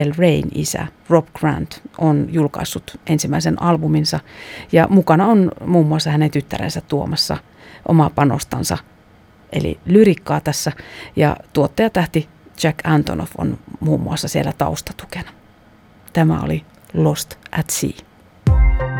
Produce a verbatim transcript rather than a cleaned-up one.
Rain isä Rob Grant on julkaissut ensimmäisen albuminsa ja mukana on muun muassa hänen tyttärensä tuomassa omaa panostansa, eli lyrikkaa tässä, ja tuottajatähti Jack Antonoff on muun muassa siellä taustatukena. Tämä oli Lost at Sea.